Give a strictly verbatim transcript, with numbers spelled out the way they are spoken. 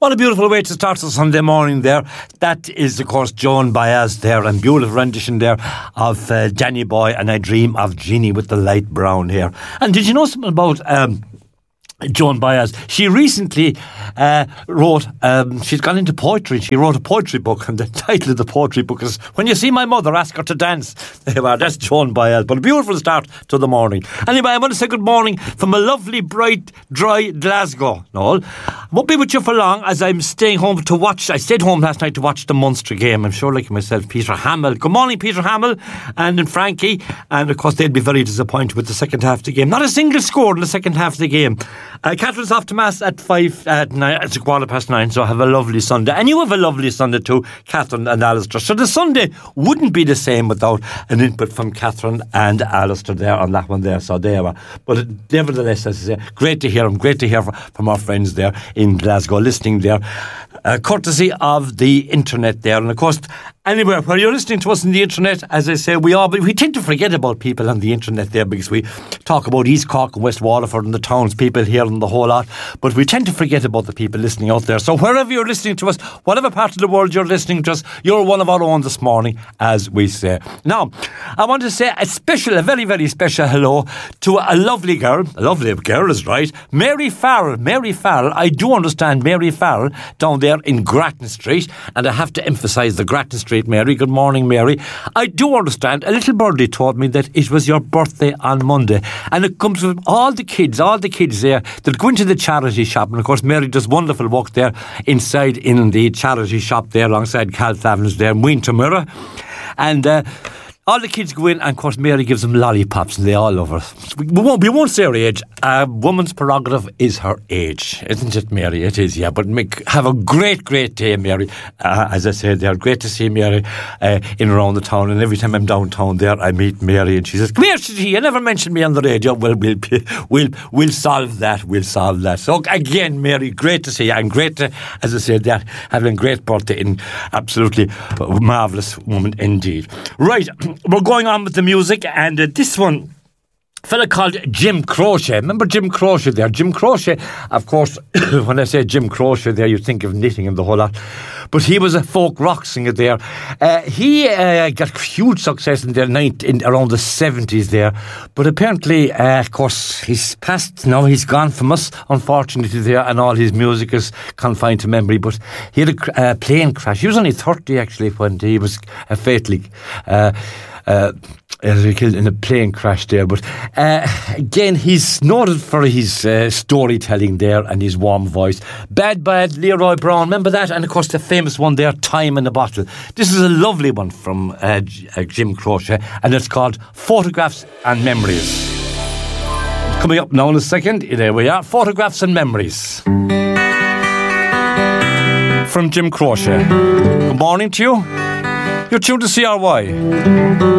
What a beautiful way to start the Sunday morning there. That is, of course, Joan Baez there, and beautiful rendition there of uh, Danny Boy and I Dream of Jeannie with the light brown hair. And did you know something about um, Joan Baez? She recently uh, wrote, um, she's gone into poetry. She wrote a poetry book, and the title of the poetry book is When You See My Mother, Ask Her to Dance. There you are, that's Joan Baez. But a beautiful start to the morning. Anyway, I want to say good morning from a lovely, bright, dry Glasgow. Noel, I won't be with you for long as I'm staying home to watch. I stayed home last night to watch the Munster game. I'm sure, like myself, Peter Hamill. Good morning, Peter Hamill, and then Frankie. And of course, they'd be very disappointed with the second half of the game. Not a single score in the second half of the game. Uh, Catherine's off to Mass at five, at nine, it's a quarter past nine, so have a lovely Sunday. And you have a lovely Sunday too, Catherine and Alistair. So the Sunday wouldn't be the same without an input from Catherine and Alistair there on that one there, so there were. But nevertheless, as I say, great to hear them, great to hear from our friends there in Glasgow, listening there, uh, courtesy of the internet there. And of course, anywhere where you're listening to us on the internet, as I say, we all, we tend to forget about people on the internet there because we talk about East Cork and West Waterford and the townspeople here and the whole lot, but we tend to forget about the people listening out there. So wherever you're listening to us, whatever part of the world you're listening to us, you're one of our own this morning, as we say. Now, I want to say a special, a very, very special hello to a lovely girl, a lovely girl is right, Mary Farrell. Mary Farrell, I do understand Mary Farrell down there in Grattan Street, and I have to emphasise the Grattan Street, Mary. Good morning, Mary. I do understand, a little birdie told me that it was your birthday on Monday, and it comes with all the kids, all the kids there that go into the charity shop, and of course Mary does wonderful work there inside in the charity shop there alongside Cal Flavins there in Wintermurra, and uh, all the kids go in, and of course Mary gives them lollipops, and they all love her. We won't, we won't say her age. A woman's prerogative is her age, isn't it, Mary? It is, yeah. But make, have a great, great day, Mary. Uh, as I said, they're great to see Mary uh, in around the town, and every time I'm downtown there, I meet Mary, and she says, "Come here, Shitty, you never mentioned me on the radio." Well, we'll we'll we'll solve that. We'll solve that. So again, Mary, great to see you, and great to, as I said, that having a great birthday, and absolutely marvellous woman indeed. Right. We're going on with the music, and uh, this one, a fella called Jim Croce. Remember Jim Croce there? Jim Croce, of course, when I say Jim Croce there, you think of knitting and the whole lot. But he was a folk rock singer there. Uh, he uh, got huge success in the night, in around the seventies there. But apparently, uh, of course, he's passed now. He's gone from us, unfortunately, there, and all his music is confined to memory. But he had a uh, plane crash. He was only thirty, actually, when he was uh, fatally uh, uh, killed in a plane crash there. But uh, again, he's noted for his uh, storytelling there and his warm voice. Bad Bad, Leroy Brown, remember that? And of course the famous one there, Time in a Bottle. This is a lovely one from uh, Jim Croce, and it's called Photographs and Memories. Coming up now in a second, there we are, Photographs and Memories from Jim Croce. Good morning to you. You're tuned to C R Y.